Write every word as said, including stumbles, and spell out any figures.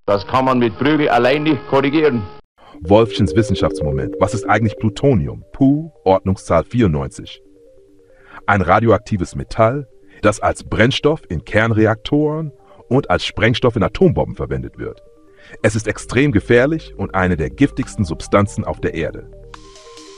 Das kann man mit Prügel allein nicht korrigieren. Wolfchens Wissenschaftsmoment. Was ist eigentlich Plutonium? Pu, Ordnungszahl vierundneunzig. Ein radioaktives Metall, das als Brennstoff in Kernreaktoren und als Sprengstoff in Atombomben verwendet wird. Es ist extrem gefährlich und eine der giftigsten Substanzen auf der Erde.